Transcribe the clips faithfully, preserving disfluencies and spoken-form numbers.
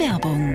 Werbung.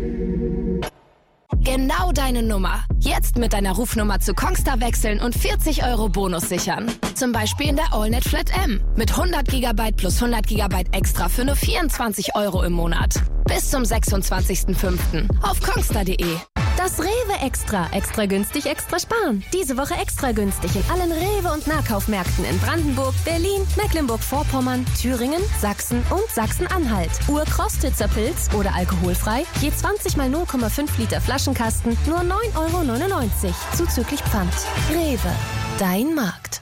Genau deine Nummer. Jetzt mit deiner Rufnummer zu Kongstar wechseln und vierzig Euro Bonus sichern. Zum Beispiel in der AllNet Flat M. Mit hundert Gigabyte plus hundert Gigabyte extra für nur vierundzwanzig Euro im Monat. Bis zum sechsundzwanzigsten fünften auf kongstar punkt de. Das Rewe Extra. Extra günstig, extra sparen. Diese Woche extra günstig in allen Rewe- und Nahkaufmärkten in Brandenburg, Berlin, Mecklenburg-Vorpommern, Thüringen, Sachsen und Sachsen-Anhalt. Ur-Krostitzer Pilz oder alkoholfrei, je zwanzig mal null Komma fünf Liter Flaschenkasten, nur neun Euro neunundneunzig, zuzüglich Pfand. Rewe, dein Markt.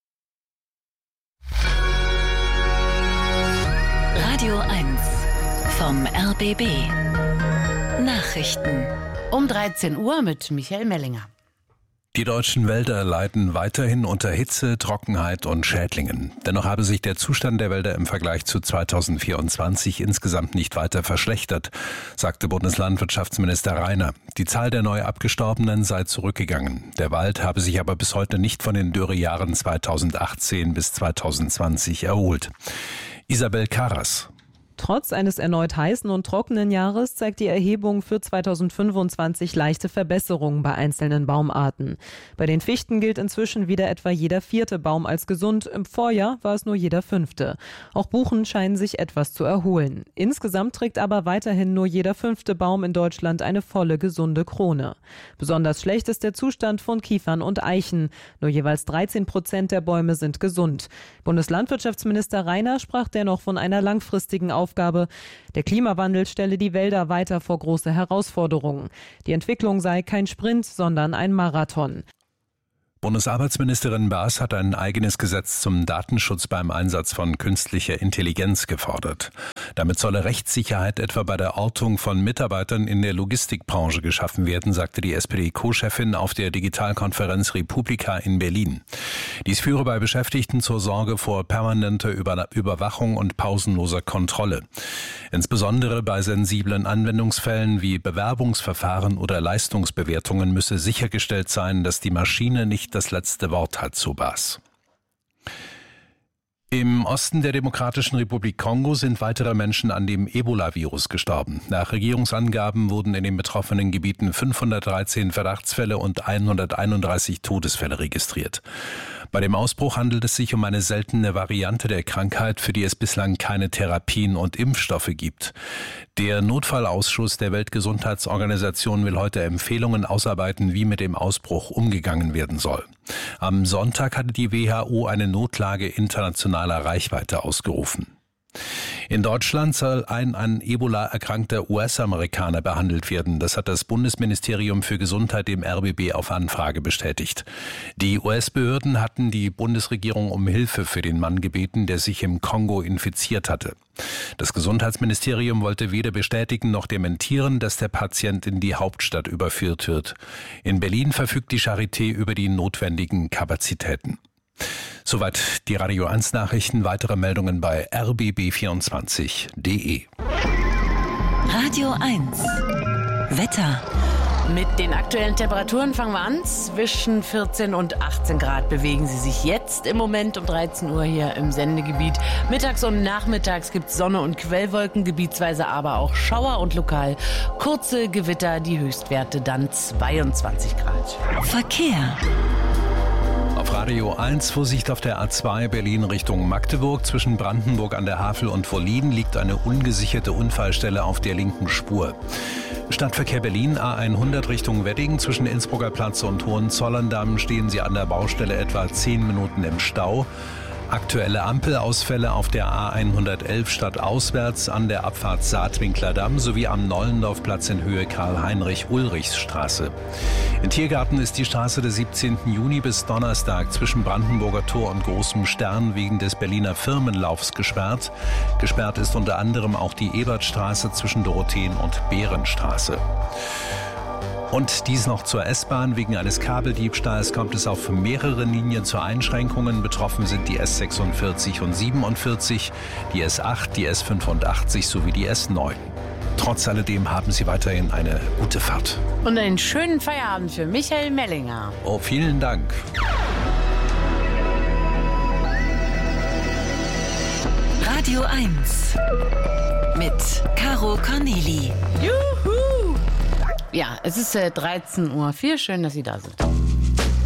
Radio eins vom R B B. Nachrichten. Um dreizehn Uhr mit Michael Mellinger. Die deutschen Wälder leiden weiterhin unter Hitze, Trockenheit und Schädlingen. Dennoch habe sich der Zustand der Wälder im Vergleich zu zweitausendvierundzwanzig insgesamt nicht weiter verschlechtert, sagte Bundeslandwirtschaftsminister Rainer. Die Zahl der neu Abgestorbenen sei zurückgegangen. Der Wald habe sich aber bis heute nicht von den Dürrejahren zweitausendachtzehn bis zweitausendzwanzig erholt. Isabel Karas. Trotz eines erneut heißen und trockenen Jahres zeigt die Erhebung für zweitausendfünfundzwanzig leichte Verbesserungen bei einzelnen Baumarten. Bei den Fichten gilt inzwischen wieder etwa jeder vierte Baum als gesund. Im Vorjahr war es nur jeder fünfte. Auch Buchen scheinen sich etwas zu erholen. Insgesamt trägt aber weiterhin nur jeder fünfte Baum in Deutschland eine volle, gesunde Krone. Besonders schlecht ist der Zustand von Kiefern und Eichen. Nur jeweils dreizehn Prozent der Bäume sind gesund. Bundeslandwirtschaftsminister Rainer sprach dennoch von einer langfristigen Aufgabe. Der Klimawandel stelle die Wälder weiter vor große Herausforderungen. Die Entwicklung sei kein Sprint, sondern ein Marathon. Bundesarbeitsministerin Baas hat ein eigenes Gesetz zum Datenschutz beim Einsatz von künstlicher Intelligenz gefordert. Damit solle Rechtssicherheit etwa bei der Ortung von Mitarbeitern in der Logistikbranche geschaffen werden, sagte die S P D-Co-Chefin auf der Digitalkonferenz Republika in Berlin. Dies führe bei Beschäftigten zur Sorge vor permanenter Überwachung und pausenloser Kontrolle. Insbesondere bei sensiblen Anwendungsfällen wie Bewerbungsverfahren oder Leistungsbewertungen müsse sichergestellt sein, dass die Maschine nicht das letzte Wort hat, so Baas. Im Osten der Demokratischen Republik Kongo sind weitere Menschen an dem Ebola-Virus gestorben. Nach Regierungsangaben wurden in den betroffenen Gebieten fünfhundertdreizehn Verdachtsfälle und hunderteinunddreißig Todesfälle registriert. Bei dem Ausbruch handelt es sich um eine seltene Variante der Krankheit, für die es bislang keine Therapien und Impfstoffe gibt. Der Notfallausschuss der Weltgesundheitsorganisation will heute Empfehlungen ausarbeiten, wie mit dem Ausbruch umgegangen werden soll. Am Sonntag hatte die W H O eine Notlage internationaler Reichweite ausgerufen. In Deutschland soll ein an Ebola erkrankter U S-Amerikaner behandelt werden. Das hat das Bundesministerium für Gesundheit dem R B B auf Anfrage bestätigt. Die U S-Behörden hatten die Bundesregierung um Hilfe für den Mann gebeten, der sich im Kongo infiziert hatte. Das Gesundheitsministerium wollte weder bestätigen noch dementieren, dass der Patient in die Hauptstadt überführt wird. In Berlin verfügt die Charité über die notwendigen Kapazitäten. Soweit die Radio eins Nachrichten. Weitere Meldungen bei r b b vierundzwanzig punkt d e. Radio eins Wetter. Mit den aktuellen Temperaturen fangen wir an. Zwischen vierzehn und achtzehn Grad bewegen sie sich jetzt im Moment um dreizehn Uhr hier im Sendegebiet. Mittags und nachmittags gibt es Sonne und Quellwolken, gebietsweise aber auch Schauer und lokal kurze Gewitter. Die Höchstwerte dann zweiundzwanzig Grad. Verkehr. Auf Radio eins, Vorsicht auf der A zwei Berlin Richtung Magdeburg. Zwischen Brandenburg an der Havel und Wollin liegt eine ungesicherte Unfallstelle auf der linken Spur. Stadtverkehr Berlin A hundert Richtung Wedding. Zwischen Innsbrucker Platz und Hohenzollern-Damm stehen Sie an der Baustelle etwa zehn Minuten im Stau. Aktuelle Ampelausfälle auf der A hundertelf stadtauswärts an der Abfahrt Saatwinkler Damm sowie am Nollendorfplatz in Höhe Karl-Heinrich-Ulrichs-Straße. In Tiergarten ist die Straße des siebzehnten Juni bis Donnerstag zwischen Brandenburger Tor und Großem Stern wegen des Berliner Firmenlaufs gesperrt. Gesperrt ist unter anderem auch die Ebertstraße zwischen Dorotheen- und Behrenstraße. Und dies noch zur S-Bahn. Wegen eines Kabeldiebstahls kommt es auf mehreren Linien zu Einschränkungen. Betroffen sind die S sechsundvierzig und siebenundvierzig, die S acht, die S fünfundachtzig sowie die S neun. Trotz alledem haben Sie weiterhin eine gute Fahrt. Und einen schönen Feierabend für Michael Mellinger. Oh, vielen Dank. Radio eins mit Caro Corneli. Juhu! Ja, es ist äh, dreizehn Uhr vier. Schön, dass Sie da sind.